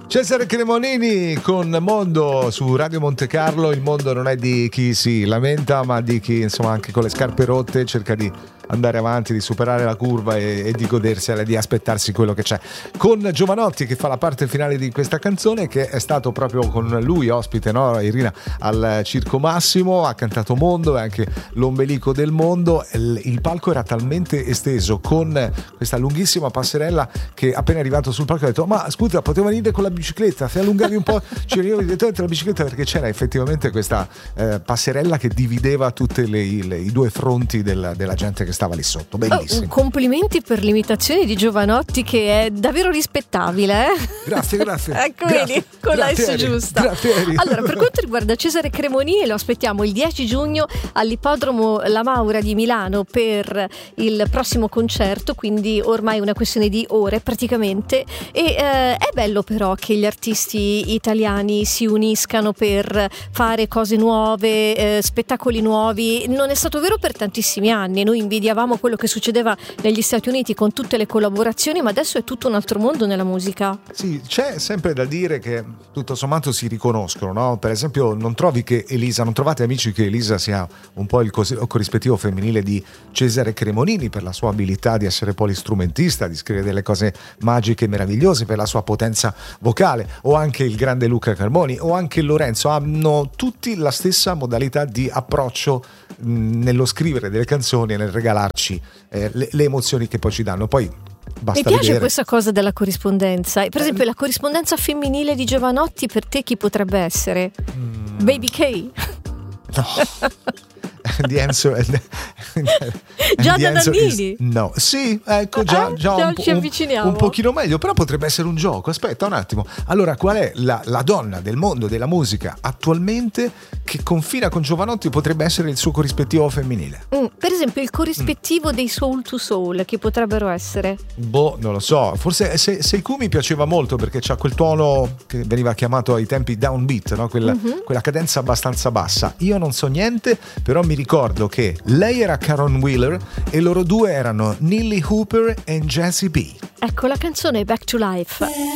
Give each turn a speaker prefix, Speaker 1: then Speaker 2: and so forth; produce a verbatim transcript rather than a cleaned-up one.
Speaker 1: Cesare Cremonini con Mondo su Radio Monte Carlo. Il mondo non è di chi si lamenta, ma di chi, insomma, anche con le scarpe rotte cerca di andare avanti, di superare la curva e, e di godersela, di aspettarsi quello che c'è. Con Giovanotti che fa la parte finale di questa canzone, che è stato proprio con lui ospite, no, Irina, al Circo Massimo, ha cantato Mondo e anche L'ombelico del mondo. Il, il palco era talmente esteso con questa lunghissima passerella che appena arrivato sul palco ha detto: ma scusa, potevo venire con la bicicletta, se allungavi un po' ci venivo direttamente la bicicletta, perché c'era effettivamente questa eh, passerella che divideva tutti i due fronti del, della gente che stava lì sotto. Bellissimo.
Speaker 2: Oh, complimenti per l'imitazione di Giovanotti, che è davvero rispettabile, eh?
Speaker 1: Grazie, grazie.
Speaker 2: Ecco,
Speaker 1: grazie,
Speaker 2: vedi, con
Speaker 1: grazie,
Speaker 2: la S giusta.
Speaker 1: Grazie,
Speaker 2: allora, per quanto riguarda Cesare Cremonini, lo aspettiamo il dieci giugno all'ippodromo La Maura di Milano per il prossimo concerto, quindi ormai una questione di ore praticamente. E eh, è bello però che gli artisti italiani si uniscano per fare cose nuove, eh, spettacoli nuovi. Non è stato vero per tantissimi anni, noi invidiamo quello che succedeva negli Stati Uniti con tutte le collaborazioni, ma adesso è tutto un altro mondo nella musica.
Speaker 1: Sì, c'è sempre da dire che tutto sommato si riconoscono, no? Per esempio, non trovi che Elisa, non trovate amici che Elisa sia un po' il corrispettivo femminile di Cesare Cremonini per la sua abilità di essere polistrumentista, di scrivere delle cose magiche e meravigliose, per la sua potenza vocale, o anche il grande Luca Carboni o anche Lorenzo, hanno tutti la stessa modalità di approccio mh, nello scrivere delle canzoni e nel regalarci eh, le, le emozioni che poi ci danno. Poi basta
Speaker 2: mi piace
Speaker 1: vedere. Questa
Speaker 2: cosa della corrispondenza. Per esempio, la corrispondenza femminile di Giovanotti per te chi potrebbe essere? Mm. Baby K?
Speaker 1: No. The answer,
Speaker 2: Gianna Nannini?
Speaker 1: No, sì, ecco, già,
Speaker 2: eh,
Speaker 1: già,
Speaker 2: già
Speaker 1: un,
Speaker 2: ci avviciniamo.
Speaker 1: Un, un pochino meglio, però potrebbe essere un gioco. Aspetta un attimo. Allora, qual è la, la donna del mondo della musica attualmente che confina con Giovanotti potrebbe essere il suo corrispettivo femminile?
Speaker 2: Mm, per esempio, il corrispettivo mm. dei Soul to Soul, che potrebbero essere?
Speaker 1: Boh, non lo so. Forse se, Seiko mi piaceva molto perché c'ha quel tono che veniva chiamato ai tempi downbeat, no? Quella, mm-hmm. quella cadenza abbastanza bassa. Io non so niente, però mi ricordo che lei era Caron Wheeler e loro due erano Neely Hooper e Jessie B.
Speaker 2: Ecco, la canzone Back to Life.